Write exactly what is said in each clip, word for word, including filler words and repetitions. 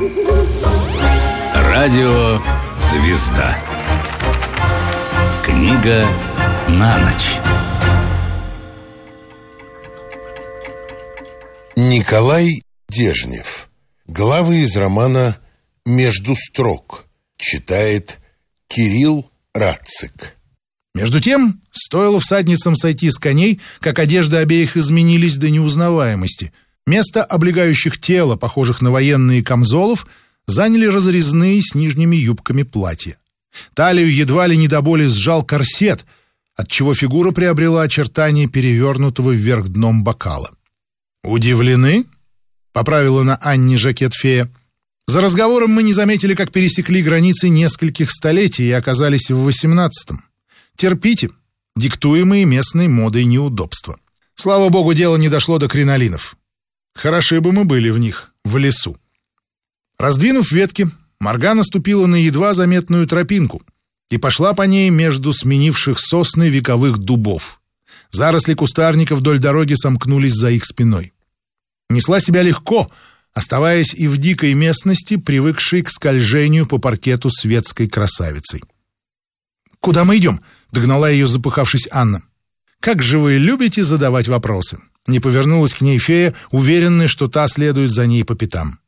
Радио «Звезда». Книга на ночь. Николай Дежнев. Главы из романа «Между строк». Читает Кирилл Рацик. Между тем, стоило всадницам сойти с коней, как одежды обеих изменились до неузнаваемости. Место облегающих тело, похожих на военные камзолов, заняли разрезные с нижними юбками платья. Талию едва ли не до боли сжал корсет, отчего фигура приобрела очертания перевернутого вверх дном бокала. «Удивлены?» — поправила на Анне жакет фея. «За разговором мы не заметили, как пересекли границы нескольких столетий и оказались в восемнадцатом. Терпите, диктуемые местной модой неудобства. Слава богу, дело не дошло до кринолинов. Хороши бы мы были в них, в лесу». Раздвинув ветки, Моргана ступила на едва заметную тропинку и пошла по ней между сменивших сосны вековых дубов. Заросли кустарника вдоль дороги сомкнулись за их спиной. Несла себя легко, оставаясь и в дикой местности, привыкшей к скольжению по паркету светской красавицей. «Куда мы идем?» — догнала ее, запыхавшись, Анна. «Как же вы любите задавать вопросы!» — не повернулась к ней фея, уверенная, что та следует за ней по пятам.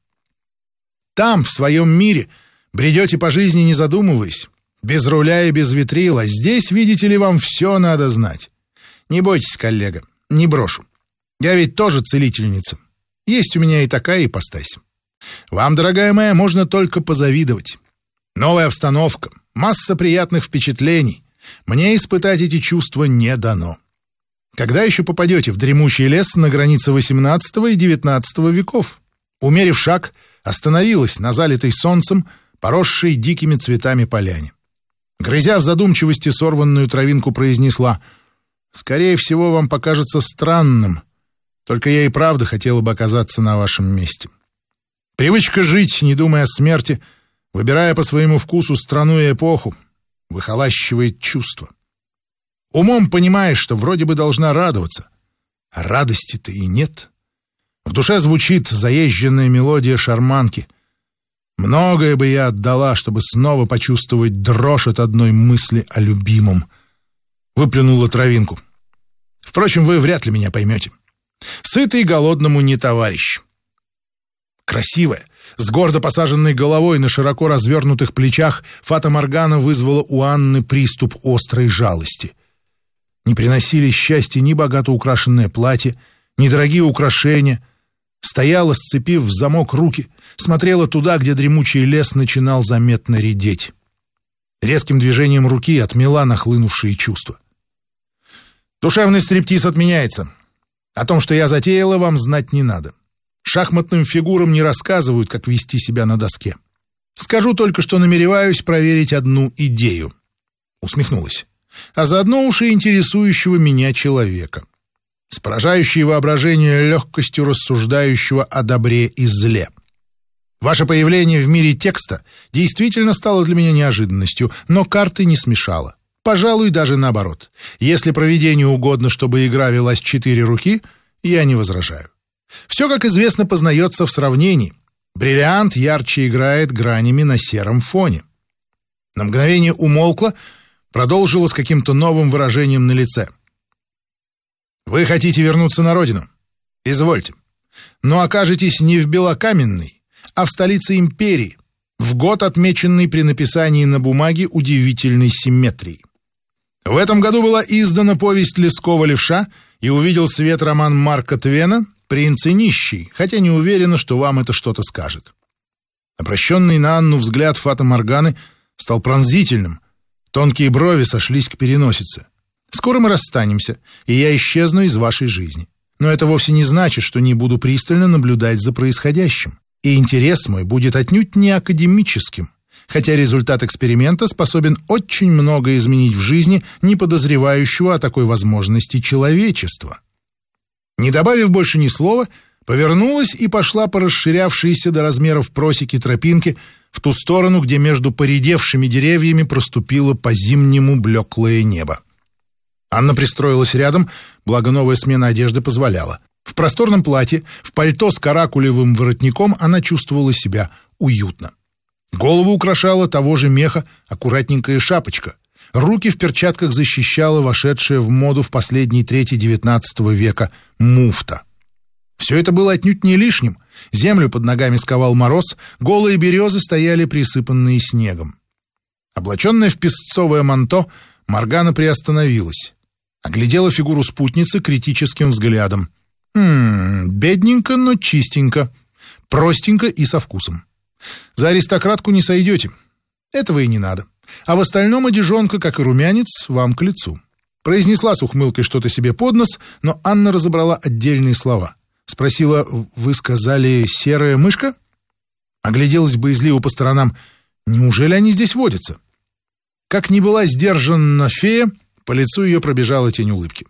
«Там, в своем мире, бредете по жизни, не задумываясь, без руля и без ветрила. Здесь, видите ли, вам все надо знать. Не бойтесь, коллега, не брошу. Я ведь тоже целительница. Есть у меня и такая ипостась. Вам, дорогая моя, можно только позавидовать. Новая обстановка, масса приятных впечатлений. Мне испытать эти чувства не дано. Когда еще попадете в дремучий лес на границе восемнадцатого и девятнадцатого веков?» Умерив шаг, остановилась на залитой солнцем, поросшей дикими цветами поляне. Грызя в задумчивости сорванную травинку, произнесла: «Скорее всего, вам покажется странным, только я и правда хотела бы оказаться на вашем месте. Привычка жить, не думая о смерти, выбирая по своему вкусу страну и эпоху, выхолащивает чувства. Умом понимаешь, что вроде бы должна радоваться, а радости-то и нет. В душе звучит заезженная мелодия шарманки. Многое бы я отдала, чтобы снова почувствовать дрожь от одной мысли о любимом». Выплюнула травинку. «Впрочем, вы вряд ли меня поймете. Сытый голодному не товарищ». Красивая, с гордо посаженной головой на широко развернутых плечах, Фата Моргана вызвала у Анны приступ острой жалости. Не приносили счастья ни богато украшенное платье, ни дорогие украшения. Стояла, сцепив в замок руки, смотрела туда, где дремучий лес начинал заметно редеть. Резким движением руки отмела нахлынувшие чувства. «Душевный стриптиз отменяется. О том, что я затеяла, вам знать не надо. Шахматным фигурам не рассказывают, как вести себя на доске. Скажу только, что намереваюсь проверить одну идею». Усмехнулась. «А заодно уж и интересующего меня человека, с поражающей воображение легкостью рассуждающего о добре и зле. Ваше появление в мире текста действительно стало для меня неожиданностью, но карты не смешало. Пожалуй, даже наоборот. Если провидению угодно, чтобы игра велась четыре руки, я не возражаю. Все, как известно, познается в сравнении. Бриллиант ярче играет гранями на сером фоне». На мгновение умолкла, продолжила с каким-то новым выражением на лице. «Вы хотите вернуться на родину? Извольте. Но окажетесь не в Белокаменной, а в столице империи, в год, отмеченный при написании на бумаге удивительной симметрии. В этом году была издана повесть Лескова «Левша» и увидел свет роман Марка Твена «Принц и нищий», хотя не уверена, что вам это что-то скажет». Обращенный на Анну взгляд Фаты Морганы стал пронзительным, тонкие брови сошлись к переносице. «Скоро мы расстанемся, и я исчезну из вашей жизни. Но это вовсе не значит, что не буду пристально наблюдать за происходящим. И интерес мой будет отнюдь не академическим, хотя результат эксперимента способен очень много изменить в жизни не подозревающего о такой возможности человечества». Не добавив больше ни слова, повернулась и пошла по расширявшейся до размеров просеки тропинки в ту сторону, где между поредевшими деревьями проступило по-зимнему блеклое небо. Анна пристроилась рядом, благо новая смена одежды позволяла. В просторном платье, в пальто с каракулевым воротником она чувствовала себя уютно. Голову украшала того же меха аккуратненькая шапочка. Руки в перчатках защищала вошедшая в моду в последней трети девятнадцатого века муфта. Все это было отнюдь не лишним. Землю под ногами сковал мороз, голые березы стояли присыпанные снегом. Облаченная в песцовое манто, Моргана приостановилась. Оглядела фигуру спутницы критическим взглядом. «Хм, бедненько, но чистенько. Простенько и со вкусом. За аристократку не сойдете. Этого и не надо. А в остальном одежонка, как и румянец, вам к лицу». Произнесла с ухмылкой что-то себе под нос, но Анна разобрала отдельные слова. Спросила: «Вы сказали, серая мышка?» Огляделась боязливо по сторонам. «Неужели они здесь водятся?» Как ни была сдержанна фея, по лицу ее пробежала тень улыбки.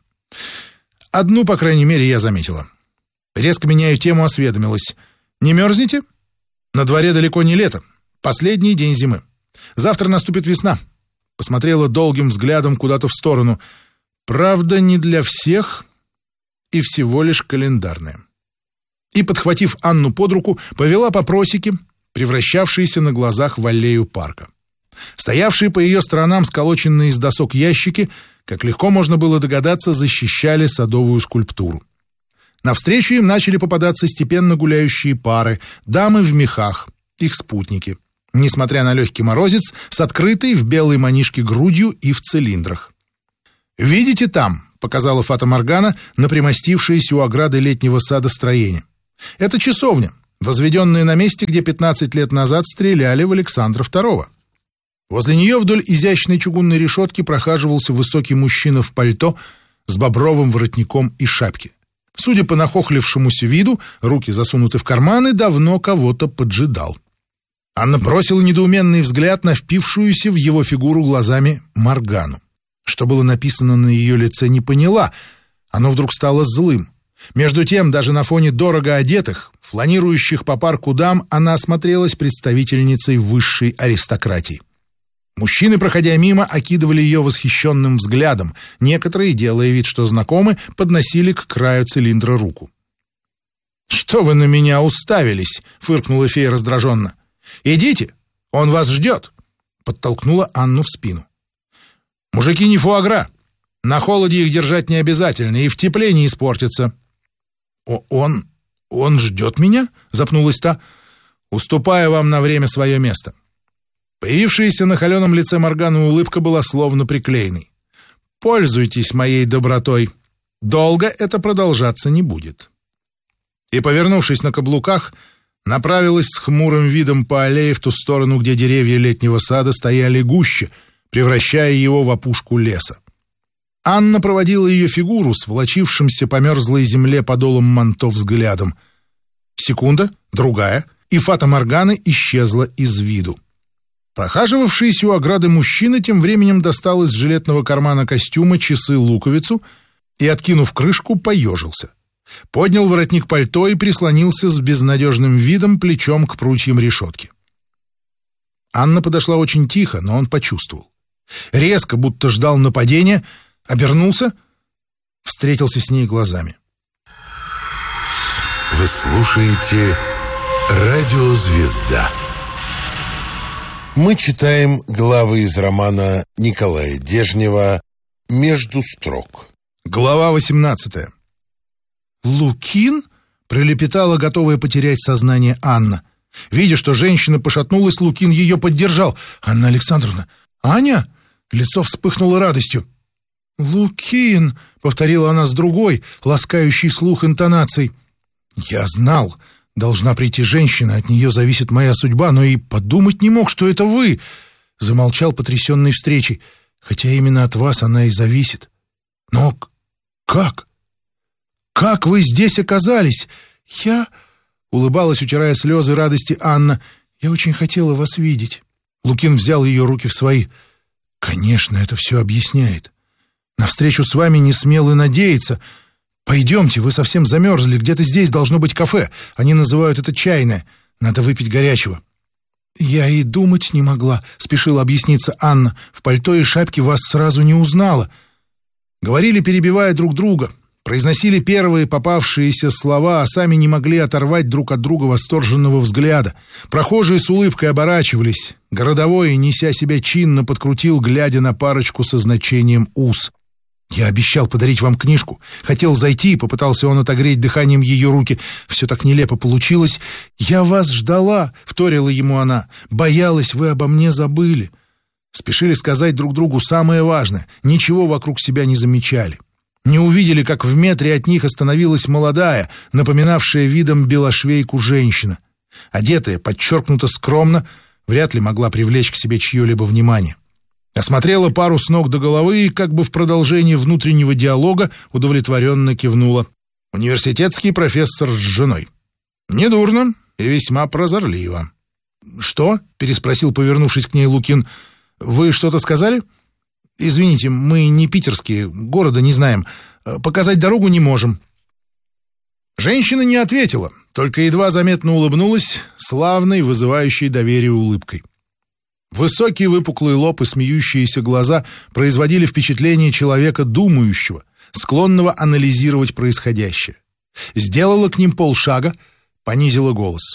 Одну, по крайней мере, я заметила. Резко меняю тему, осведомилась. «Не мерзнете? На дворе далеко не лето. Последний день зимы. Завтра наступит весна». Посмотрела долгим взглядом куда-то в сторону. Правда, не для всех и всего лишь календарная. И, подхватив Анну под руку, повела по просеке, превращавшейся на глазах в аллею парка. Стоявшие по ее сторонам сколоченные из досок ящики, как легко можно было догадаться, защищали садовую скульптуру. Навстречу им начали попадаться степенно гуляющие пары, дамы в мехах, их спутники, несмотря на легкий морозец, с открытой в белой манишке грудью и в цилиндрах. «Видите там?» — показала Фата Моргана на примостившееся у ограды летнего сада строение. «Это часовня, возведенная на месте, где пятнадцать лет назад стреляли в Александра второго. Возле нее вдоль изящной чугунной решетки прохаживался высокий мужчина в пальто с бобровым воротником и шапке. Судя по нахохлившемуся виду, руки засунуты в карманы, давно кого-то поджидал». Анна бросила недоуменный взгляд на впившуюся в его фигуру глазами Моргану. Что было написано на ее лице, не поняла. Оно вдруг стало злым. Между тем, даже на фоне дорого одетых, фланирующих по парку дам, она осмотрелась представительницей высшей аристократии. Мужчины, проходя мимо, окидывали ее восхищенным взглядом. Некоторые, делая вид, что знакомы, подносили к краю цилиндра руку. «Что вы на меня уставились?» — фыркнула фея раздраженно. «Идите, он вас ждет!» — подтолкнула Анну в спину. «Мужики не фуагра. На холоде их держать не обязательно, и в тепле не испортятся». О, «Он... он ждет меня?» — запнулась та. «Уступаю вам на время свое место». Появившаяся на холеном лице Морганы улыбка была словно приклеенной. «Пользуйтесь моей добротой. Долго это продолжаться не будет». И, повернувшись на каблуках, направилась с хмурым видом по аллее в ту сторону, где деревья летнего сада стояли гуще, превращая его в опушку леса. Анна проводила ее фигуру с влачившимся по мерзлой земле подолом манто взглядом. Секунда, другая, и Фата Моргана исчезла из виду. Прохаживавшийся у ограды мужчина тем временем достал из жилетного кармана костюма часы-луковицу и, откинув крышку, поежился. Поднял воротник пальто и прислонился с безнадежным видом плечом к прутьям решетки. Анна подошла очень тихо, но он почувствовал. Резко, будто ждал нападения, обернулся, встретился с ней глазами. Вы слушаете «Радио Звезда». Мы читаем главы из романа Николая Дежнева «Между строк». Глава восемнадцатая. «Лукин?» — пролепетала, готовая потерять сознание Анна. Видя, что женщина пошатнулась, Лукин ее поддержал. «Анна Александровна! Аня?» Лицо вспыхнуло радостью. «Лукин!» — повторила она с другой, ласкающей слух интонацией. «Я знал. Должна прийти женщина, от нее зависит моя судьба, но и подумать не мог, что это вы!» Замолчал, потрясенный встречей. «Хотя именно от вас она и зависит. Но как? Как вы здесь оказались? Я...» — улыбалась, утирая слезы радости Анна. «Я очень хотела вас видеть». Лукин взял ее руки в свои. «Конечно, это все объясняет. На встречу с вами не смел и надеяться. Пойдемте, вы совсем замерзли. Где-то здесь должно быть кафе. Они называют это чайное. Надо выпить горячего». «Я и думать не могла», — спешила объясниться Анна. «В пальто и шапке вас сразу не узнала». Говорили, перебивая друг друга. произносили первые попавшиеся слова, а сами не могли оторвать друг от друга восторженного взгляда. Прохожие с улыбкой оборачивались. Городовой, неся себя чинно, подкрутил, глядя на парочку со значением «ус». «Я обещал подарить вам книжку. Хотел зайти», — попытался он отогреть дыханием ее руки. «Все так нелепо получилось. Я вас ждала», — вторила ему она. «Боялась, вы обо мне забыли». Спешили сказать друг другу самое важное. Ничего вокруг себя не замечали. Не увидели, как в метре от них остановилась молодая, напоминавшая видом белошвейку женщина. Одетая, подчеркнуто скромно, вряд ли могла привлечь к себе чье-либо внимание. Осмотрела пару с ног до головы и, как бы в продолжение внутреннего диалога, удовлетворенно кивнула. Университетский профессор с женой. Недурно и весьма прозорливо. «Что?» — переспросил, повернувшись к ней, Лукин. «Вы что-то сказали?» «Извините, мы не питерские, города не знаем. Показать дорогу не можем». Женщина не ответила, только едва заметно улыбнулась, славной, вызывающей доверие улыбкой. Высокий выпуклый лоб и смеющиеся глаза производили впечатление человека думающего, склонного анализировать происходящее. Сделала к ним полшага, понизила голос.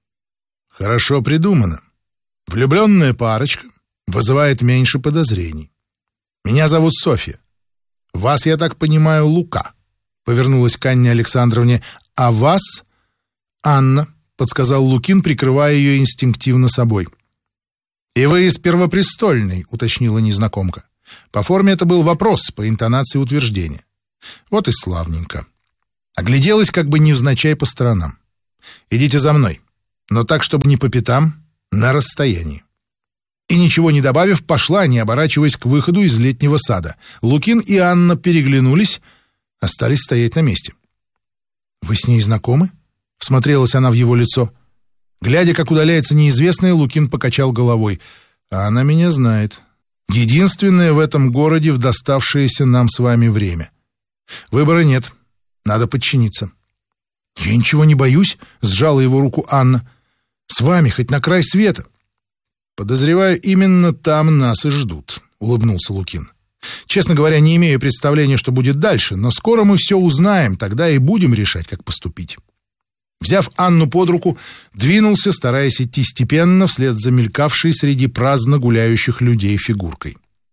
«Хорошо придумано. Влюбленная парочка вызывает меньше подозрений. Меня зовут Софья. Вас, я так понимаю, Лука», — повернулась к Анне Александровне. «А вас — Анна», — подсказал Лукин, прикрывая ее инстинктивно собой. «И вы из Первопрестольной», — уточнила незнакомка. По форме это был вопрос, по интонации утверждения. Вот и славненько. Огляделась как бы невзначай по сторонам. «Идите за мной, но так, чтобы не по пятам, на расстоянии». И, ничего не добавив, пошла, не оборачиваясь, к выходу из летнего сада. Лукин и Анна переглянулись, остались стоять на месте. «Вы с ней знакомы?» — всмотрелась она в его лицо. Глядя, как удаляется неизвестное, Лукин покачал головой. «А она меня знает. Единственное в этом городе в доставшееся нам с вами время. Выбора нет. Надо подчиниться». «Я ничего не боюсь», — сжала его руку Анна. «С вами хоть на край света». «Подозреваю, именно там нас и ждут», — улыбнулся Лукин. «Честно говоря, не имею представления, что будет дальше, но скоро мы все узнаем, тогда и будем решать, как поступить». Взяв Анну под руку, двинулся, стараясь идти степенно, вслед за мелькавшей среди праздно гуляющих людей фигуркой.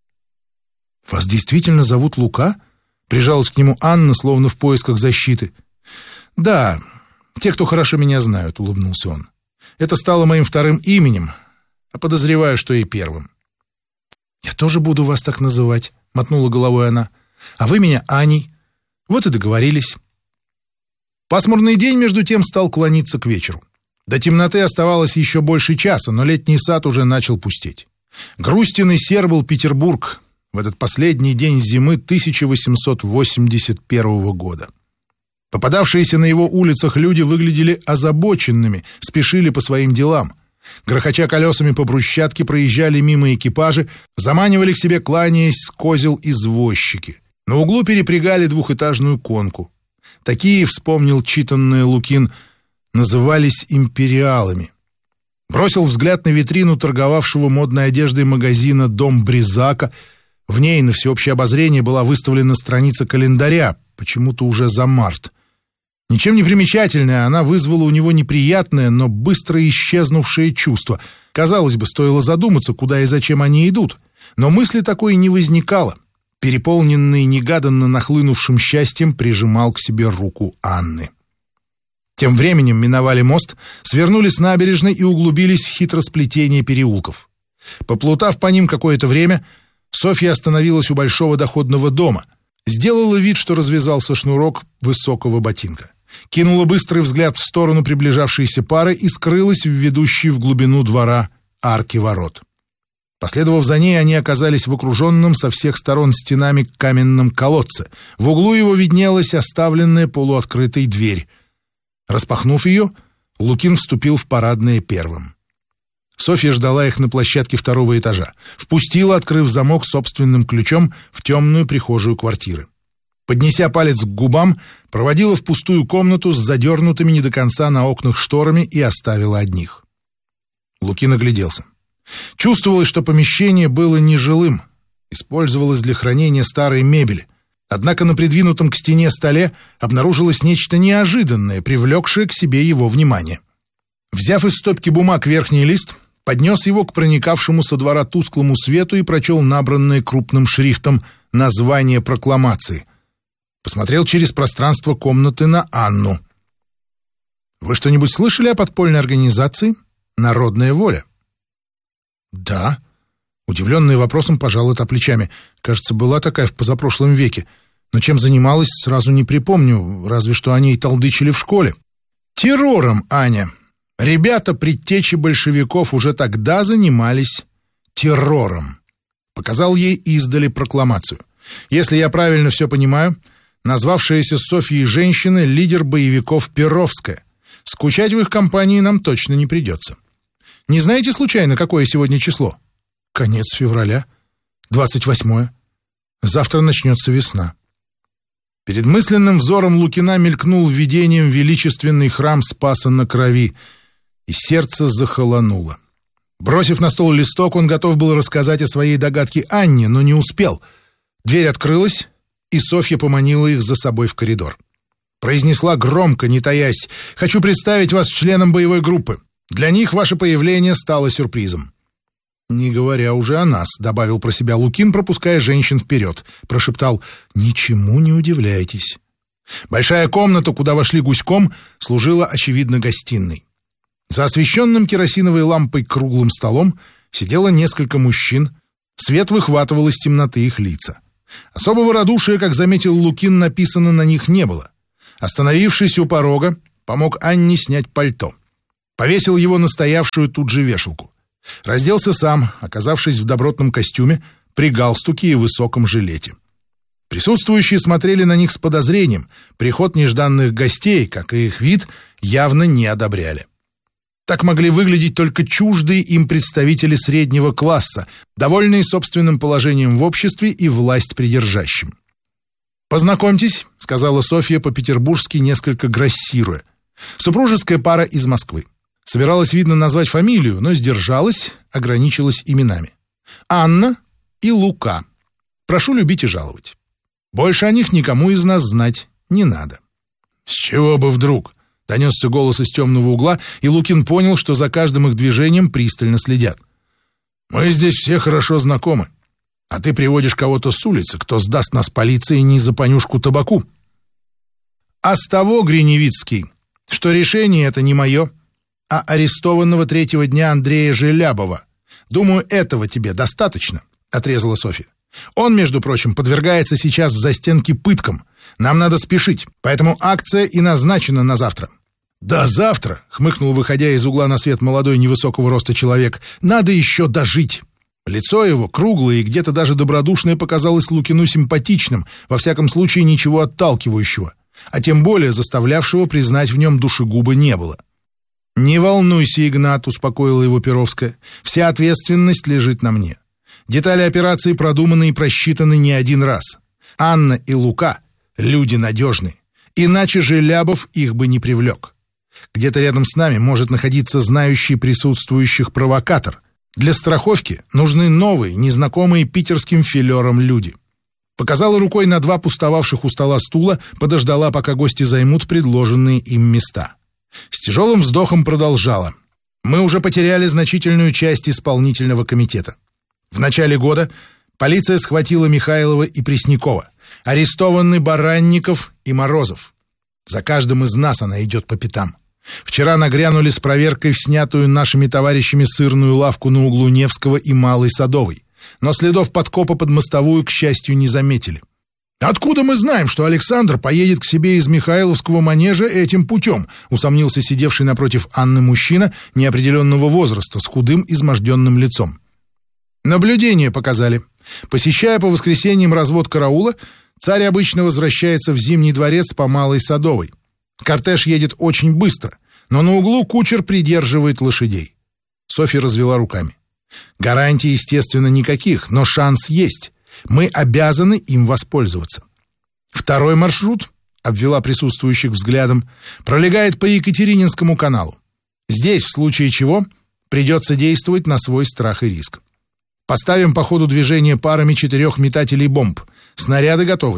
«Вас действительно зовут Лука?» — прижалась к нему Анна, словно в поисках защиты. «Да, те, кто хорошо меня знают», — улыбнулся он. «Это стало моим вторым именем, а подозреваю, что и первым». «Я тоже буду вас так называть», — мотнула головой она. «А вы меня Аней. Вот и договорились». Пасмурный день, между тем, стал клониться к вечеру. До темноты оставалось еще больше часа, но летний сад уже начал пустеть. Грустен и сер был Петербург в этот последний день зимы тысяча восемьсот восемьдесят первого года. Попадавшиеся на его улицах люди выглядели озабоченными, спешили по своим делам. Грохоча колесами по брусчатке, проезжали мимо экипажи, заманивали к себе, кланяясь, с козел извозчики. На углу перепрягали двухэтажную конку. Такие, вспомнил читанное Лукин, назывались империалами. Бросил взгляд на витрину торговавшего модной одеждой магазина «Дом Бризака». В ней на всеобщее обозрение была выставлена страница календаря, почему-то уже за март. Ничем не примечательная, она вызвала у него неприятное, но быстро исчезнувшее чувство. Казалось бы, стоило задуматься, куда и зачем они идут. Но мысли такой не возникало. Переполненный негаданно нахлынувшим счастьем, прижимал к себе руку Анны. Тем временем миновали мост, свернули с набережной и углубились в хитросплетение переулков. Поплутав по ним какое-то время, Софья остановилась у большого доходного дома, сделала вид, что развязался шнурок высокого ботинка, кинула быстрый взгляд в сторону приближавшейся пары и скрылась в ведущей в глубину двора арке ворот. Последовав за ней, они оказались в окруженном со всех сторон стенами каменном колодце. В углу его виднелась оставленная полуоткрытой дверь. Распахнув ее, Лукин вступил в парадное первым. Софья ждала их на площадке второго этажа. Впустила, открыв замок собственным ключом, в темную прихожую квартиры. Поднеся палец к губам, проводила в пустую комнату с задернутыми не до конца на окнах шторами и оставила одних. Лукин огляделся. Чувствовалось, что помещение было нежилым, использовалось для хранения старой мебели. Однако на придвинутом к стене столе обнаружилось нечто неожиданное, привлекшее к себе его внимание. Взяв из стопки бумаг верхний лист, поднес его к проникавшему со двора тусклому свету и прочел набранное крупным шрифтом название прокламации. Посмотрел через пространство комнаты на Анну. «Вы что-нибудь слышали о подпольной организации «Народная воля»?» «Да». Удивленный вопросом, пожала та плечами. «Кажется, была такая в позапрошлом веке. Но чем занималась, сразу не припомню, разве что о ней толдычили в школе». «Террором, Аня. Ребята предтечи большевиков уже тогда занимались террором». Показал ей издали прокламацию. «Если я правильно все понимаю, назвавшаяся Софьей женщина — лидер боевиков Перовская. Скучать в их компании нам точно не придется. Не знаете случайно, какое сегодня число?» «Конец февраля. Двадцать восьмое. Завтра начнется весна». Перед мысленным взором Лукина мелькнул видением величественный храм Спаса на Крови, и сердце захолонуло. Бросив на стол листок, он готов был рассказать о своей догадке Анне, но не успел. Дверь открылась, и Софья поманила их за собой в коридор. Произнесла громко, не таясь: «Хочу представить вас членам боевой группы. Для них ваше появление стало сюрпризом». «Не говоря уже о нас», — добавил про себя Лукин, пропуская женщин вперед. Прошептал: «Ничему не удивляйтесь». Большая комната, куда вошли гуськом, служила, очевидно, гостиной. За освещенным керосиновой лампой круглым столом сидело несколько мужчин. Свет выхватывал из темноты их лица. Особого радушия, как заметил Лукин, написано на них не было. Остановившись у порога, помог Анне снять пальто. Повесил его на стоявшую тут же вешалку. Разделся сам, оказавшись в добротном костюме, при галстуке и высоком жилете. Присутствующие смотрели на них с подозрением. Приход нежданных гостей, как и их вид, явно не одобряли. Так могли выглядеть только чуждые им представители среднего класса, довольные собственным положением в обществе и власть придержащим. «Познакомьтесь», — сказала Софья по-петербургски, несколько грассируя. «Супружеская пара из Москвы. Собиралась, видно, назвать фамилию, но сдержалась, ограничилась именами. Анна и Лука. Прошу любить и жаловать. Больше о них никому из нас знать не надо». «С чего бы вдруг?» — донесся голос из темного угла, и Лукин понял, что за каждым их движением пристально следят. «Мы здесь все хорошо знакомы. А ты приводишь кого-то с улицы, кто сдаст нас полиции не за понюшку табаку». «А с того, Гриневицкий, что решение это не мое, а арестованного третьего дня Андрея Желябова. Думаю, этого тебе достаточно», — отрезала Софья. «Он, между прочим, подвергается сейчас в застенке пыткам. Нам надо спешить, поэтому акция и назначена на завтра». «Да завтра», — хмыкнул, выходя из угла на свет молодой невысокого роста человек, — «надо еще дожить». Лицо его, круглое и где-то даже добродушное, показалось Лукину симпатичным, во всяком случае ничего отталкивающего, а тем более заставлявшего признать в нем душегуба не было. «Не волнуйся, Игнат», — успокоила его Перовская, — «вся ответственность лежит на мне. Детали операции продуманы и просчитаны не один раз. Анна и Лука — люди надежные, иначе Желябов их бы не привлек. Где-то рядом с нами может находиться знающий присутствующих провокатор. Для страховки нужны новые, незнакомые питерским филерам люди». Показала рукой на два пустовавших у стола стула, подождала, пока гости займут предложенные им места. С тяжелым вздохом продолжала. «Мы уже потеряли значительную часть исполнительного комитета. В начале года полиция схватила Михайлова и Преснякова. Арестованы Баранников и Морозов. За каждым из нас она идет по пятам. Вчера нагрянули с проверкой в снятую нашими товарищами сырную лавку на углу Невского и Малой Садовой. Но следов подкопа под мостовую, к счастью, не заметили. «Откуда мы знаем, что Александр поедет к себе из Михайловского манежа этим путем?» — усомнился сидевший напротив Анны мужчина неопределенного возраста с худым изможденным лицом. «Наблюдения показали. Посещая по воскресеньям развод караула, царь обычно возвращается в Зимний дворец по Малой Садовой. Кортеж едет очень быстро, но на углу кучер придерживает лошадей». Софья развела руками. «Гарантий, естественно, никаких, но шанс есть. Мы обязаны им воспользоваться. Второй маршрут», — обвела присутствующих взглядом, — «пролегает по Екатерининскому каналу. Здесь, в случае чего, придется действовать на свой страх и риск. Поставим по ходу движения парами четырех метателей бомб. Снаряды готовы.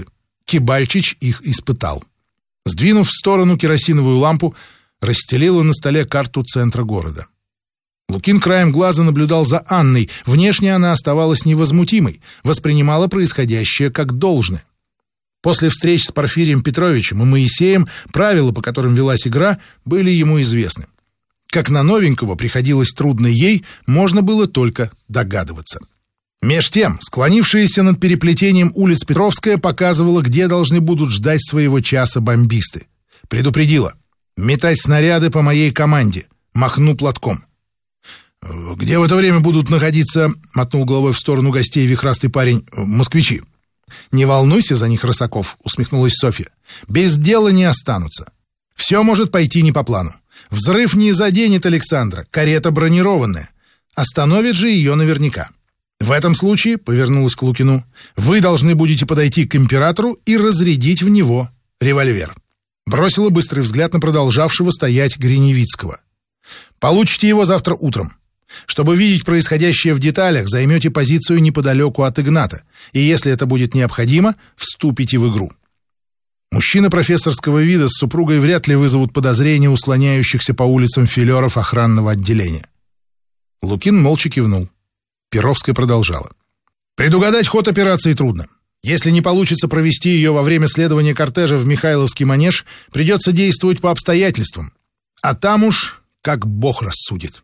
Кибальчич их испытал. Сдвинув в сторону керосиновую лампу, расстелила на столе карту центра города. Лукин краем глаза наблюдал за Анной. Внешне она оставалась невозмутимой, воспринимала происходящее как должное. После встреч с Порфирием Петровичем и Моисеем правила, по которым велась игра, были ему известны. Как на новенького приходилось трудно ей, можно было только догадываться. Меж тем, склонившаяся над переплетением улиц Петровская показывала, где должны будут ждать своего часа бомбисты. Предупредила: метать снаряды по моей команде, махну платком. «Где в это время будут находиться, — мотнул головой в сторону гостей вихрастый парень, — москвичи?» «Не волнуйся за них, Рысаков, — усмехнулась Софья, — без дела не останутся. Все может пойти не по плану. Взрыв не заденет Александра, карета бронированная. Остановит же ее наверняка. В этом случае, — повернулась к Лукину, — вы должны будете подойти к императору и разрядить в него револьвер». Бросила быстрый взгляд на продолжавшего стоять Гриневицкого. «Получите его завтра утром. Чтобы видеть происходящее в деталях, займете позицию неподалеку от Игната, и если это будет необходимо, вступите в игру». Мужчины профессорского вида с супругой вряд ли вызовут подозрения у слоняющихся по улицам филеров охранного отделения. Лукин молча кивнул. Перовская продолжала. «Предугадать ход операции трудно. Если не получится провести ее во время следования кортежа в Михайловский манеж, придется действовать по обстоятельствам. А там уж как Бог рассудит».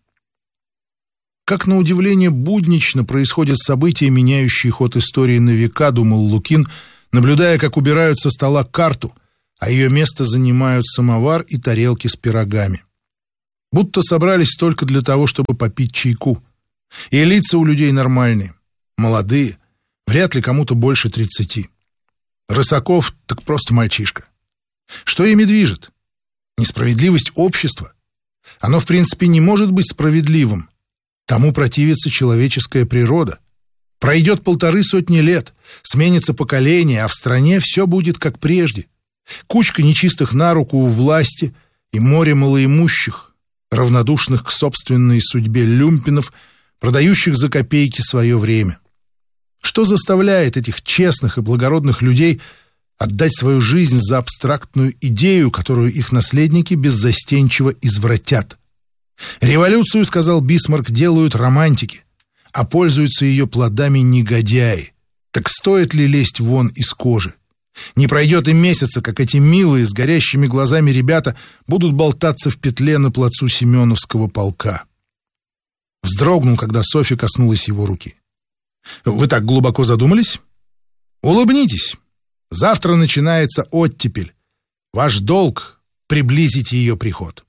Как на удивление буднично происходят события, меняющие ход истории на века, думал Лукин, наблюдая, как убирают со стола карту, а ее место занимают самовар и тарелки с пирогами. Будто собрались только для того, чтобы попить чайку. И лица у людей нормальные, молодые, вряд ли кому-то больше тридцати. Рысаков так просто мальчишка. Что ими движет? Несправедливость общества. Оно, в принципе, не может быть справедливым. Тому противится человеческая природа. Пройдет полторы сотни лет, сменится поколение, а в стране все будет как прежде. Кучка нечистых на руку у власти и море малоимущих, равнодушных к собственной судьбе люмпинов, продающих за копейки свое время. Что заставляет этих честных и благородных людей отдать свою жизнь за абстрактную идею, которую их наследники беззастенчиво извратят? Революцию, сказал Бисмарк, делают романтики, а пользуются ее плодами негодяи. Так стоит ли лезть вон из кожи? Не пройдет и месяца, как эти милые, с горящими глазами ребята будут болтаться в петле на плацу Семеновского полка. Вздрогнул, когда Софья коснулась его руки. «Вы так глубоко задумались? Улыбнитесь. Завтра начинается оттепель. Ваш долг — приблизить ее приход».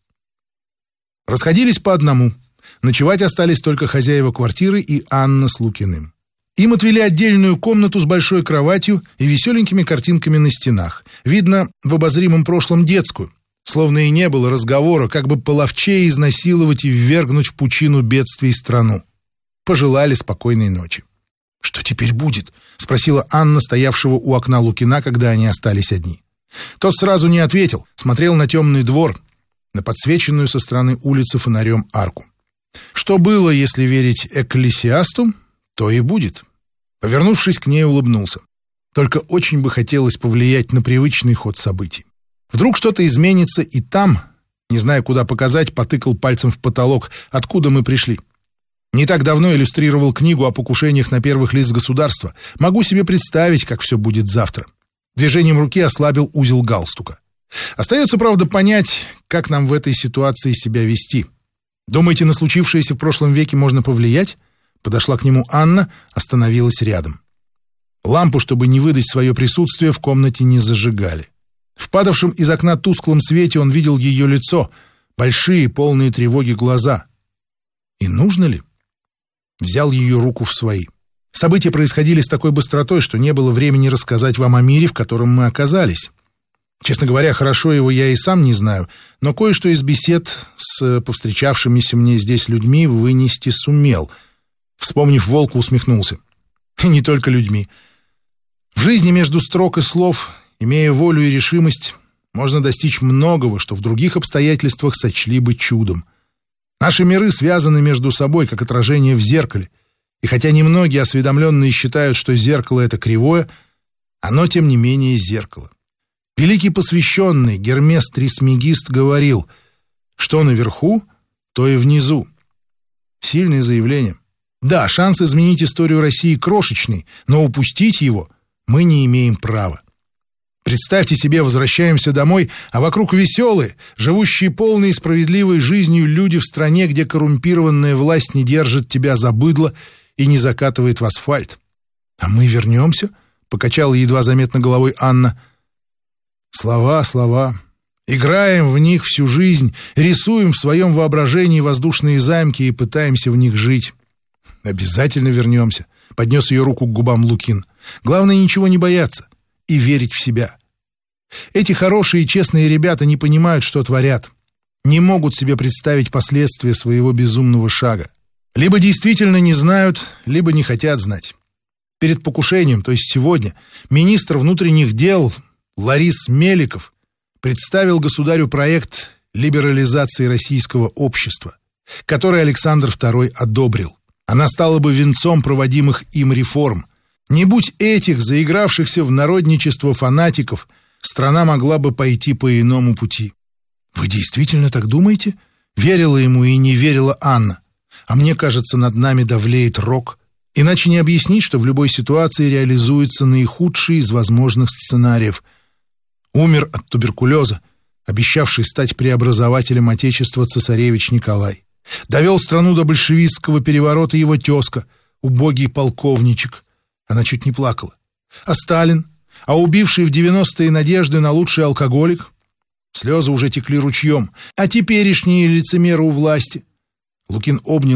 Расходились по одному. Ночевать остались только хозяева квартиры и Анна с Лукиным. Им отвели отдельную комнату с большой кроватью и веселенькими картинками на стенах. Видно, в обозримом прошлом детскую. Словно и не было разговора, как бы половчее изнасиловать и ввергнуть в пучину бедствий страну. Пожелали спокойной ночи. «Что теперь будет?» — спросила Анна, стоявшего у окна Лукина, когда они остались одни. Тот сразу не ответил, смотрел на темный двор, на подсвеченную со стороны улицы фонарем арку. Что было, если верить экклесиасту, то и будет. Повернувшись к ней, улыбнулся. Только очень бы хотелось повлиять на привычный ход событий. Вдруг что-то изменится, и там, не зная, куда показать, потыкал пальцем в потолок, откуда мы пришли. Не так давно иллюстрировал книгу о покушениях на первых лиц государства. Могу себе представить, как все будет завтра. Движением руки ослабил узел галстука. Остается, правда, понять, как нам в этой ситуации себя вести. Думаете, на случившееся в прошлом веке можно повлиять? Подошла к нему Анна, остановилась рядом. Лампу, чтобы не выдать свое присутствие, в комнате не зажигали. В падавшем из окна тусклом свете он видел ее лицо, большие, полные тревоги глаза. И нужно ли? Взял ее руку в свои. События происходили с такой быстротой, что не было времени рассказать вам о мире, в котором мы оказались. Честно говоря, хорошо его я и сам не знаю, но кое-что из бесед с повстречавшимися мне здесь людьми вынести сумел. Вспомнив волка, усмехнулся. И не только людьми. В жизни между строк и слов, имея волю и решимость, можно достичь многого, что в других обстоятельствах сочли бы чудом. Наши миры связаны между собой, как отражение в зеркале, и хотя немногие осведомленные считают, что зеркало — это кривое, Оно, тем не менее, зеркало. Великий посвященный Гермес Трисмегист говорил: что наверху, то и внизу. Сильное заявление. Да, шанс изменить историю России крошечный, но упустить его мы не имеем права. Представьте себе, возвращаемся домой, а вокруг веселые, живущие полной и справедливой жизнью люди в стране, где коррумпированная власть не держит тебя за быдло и не закатывает в асфальт. А мы вернемся? Покачала едва заметно головой Анна. Слова, слова. Играем в них всю жизнь, рисуем в своем воображении воздушные замки и пытаемся в них жить. Обязательно вернемся, поднес ее руку к губам Лукин. Главное, ничего не бояться и верить в себя. Эти хорошие и честные ребята не понимают, что творят. Не могут себе представить последствия своего безумного шага. Либо действительно не знают, либо не хотят знать. Перед покушением, то есть сегодня, министр внутренних дел Ларис Меликов представил государю проект либерализации российского общества, который Александр второй одобрил. Она стала бы венцом проводимых им реформ. Не будь этих заигравшихся в народничество фанатиков, страна могла бы пойти по иному пути. Вы действительно так думаете? Верила ему и не верила Анна. А мне кажется, над нами давлеет рок. Иначе не объяснить, что в любой ситуации реализуется наихудший из возможных сценариев. Умер от туберкулеза, обещавший стать преобразователем Отечества цесаревич Николай. Довел страну до большевистского переворота его тезка, убогий полковничек. Она чуть не плакала. А Сталин? А убивший в девяностые надежды на лучший алкоголик? Слезы уже текли ручьем. А теперешние лицемеры у власти? Лукин обнял